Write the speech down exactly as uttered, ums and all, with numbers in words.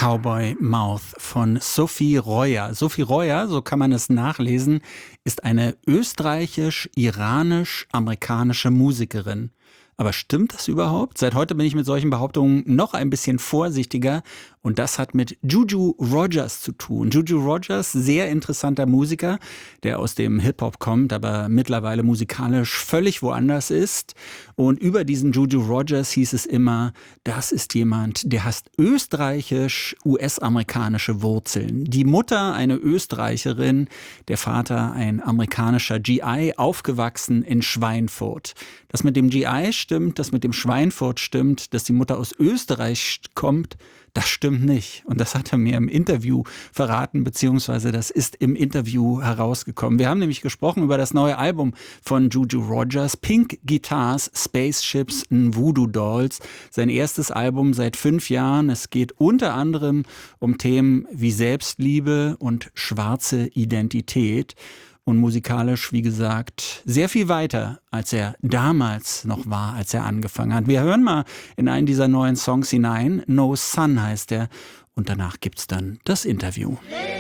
Cowboy Mouth von Sophie Royer. Sophie Royer, so kann man es nachlesen, ist eine österreichisch-iranisch-amerikanische Musikerin. Aber stimmt das überhaupt? Seit heute bin ich mit solchen Behauptungen noch ein bisschen vorsichtiger. Und das hat mit Juju Rogers zu tun. Juju Rogers, sehr interessanter Musiker, der aus dem Hip-Hop kommt, aber mittlerweile musikalisch völlig woanders ist. Und über diesen Juju Rogers hieß es immer, das ist jemand, der hat österreichisch-U S-amerikanische Wurzeln. Die Mutter eine Österreicherin, der Vater ein amerikanischer G I, aufgewachsen in Schweinfurt. Das mit dem G I stimmt, das mit dem Schweinfurt stimmt, dass die Mutter aus Österreich kommt, das stimmt nicht. Und das hat er mir im Interview verraten, beziehungsweise das ist im Interview herausgekommen. Wir haben nämlich gesprochen über das neue Album von Juju Rogers, Pink Guitars, Spaceships and Voodoo Dolls. Sein erstes Album seit fünf Jahren. Es geht unter anderem um Themen wie Selbstliebe und schwarze Identität. Und musikalisch, wie gesagt, sehr viel weiter, als er damals noch war, als er angefangen hat. Wir hören mal in einen dieser neuen Songs hinein. No Sun heißt er. Und danach gibt's dann das Interview.